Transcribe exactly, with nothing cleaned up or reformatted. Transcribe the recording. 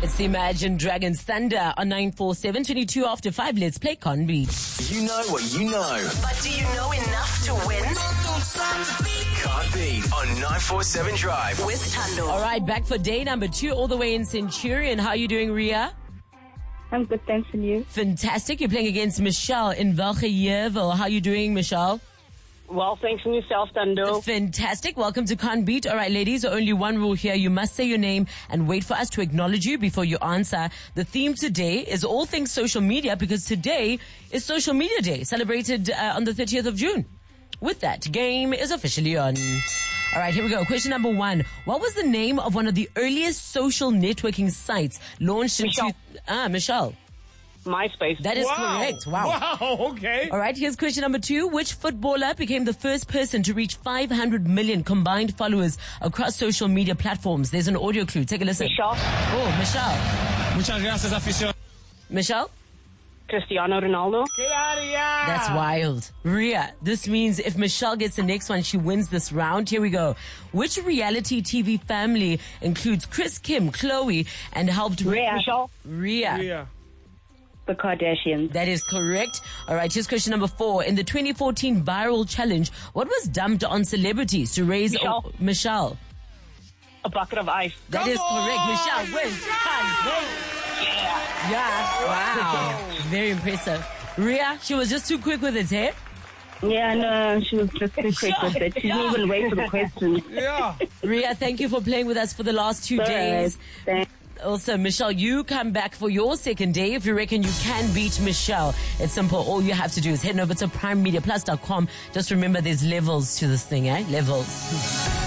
It's the Imagine Dragons Thunder on nine four seven, twenty-two after five. Let's play Con Beat. You know what you know. But do you know enough to win? Can't beat on nine four seven Drive. With Tando. All right, back for day number two, all the way in Centurion. How are you doing, Ria? I'm good, thanks, and you? Fantastic. You're playing against Michelle in Welgejevel. How are you doing, Michelle? Well, thanks and yourself, Tando. Fantastic. Welcome to Con Beat. All right, ladies, only one rule here. You must say your name and wait for us to acknowledge you before you answer. The theme today is all things social media because today is Social Media Day, celebrated uh, on the thirtieth of June. With that, game is officially on. All right, here we go. Question number one. What was the name of one of the earliest social networking sites launched in... Michelle. Two- ah, Michelle. MySpace. That is Wow. correct. Wow. Wow, okay. All right, here's question number two. Which footballer became the first person to reach five hundred million combined followers across social media platforms? There's an audio clue. Take a listen. Michelle. Oh, Michelle. Muchas gracias, afición. Michelle? Cristiano Ronaldo. Get out of here. That's wild. Ria, this means if Michelle gets the next one, she wins this round. Here we go. Which reality T V family includes Chris, Kim, Chloe, and helped... Ria. Michelle. Ria. Yeah. The Kardashians. That is correct. All right, here's question number four. In the twenty fourteen viral challenge, what was dumped on celebrities to raise... Michelle. Oh, Michelle. A bucket of ice. That Come is correct. on! Michelle wins. Yeah. Wow. Very impressive. Ria, she was just too quick with it, eh? Yeah, no, she was just too quick with it. She didn't even wait for the questions. Yeah. Ria, thank you for playing with us for the last two days. Thanks. Also, Michelle, you come back for your second day. If you reckon you can beat Michelle, it's simple. All you have to do is head over to prime media plus dot com. Just remember there's levels to this thing, eh? Levels.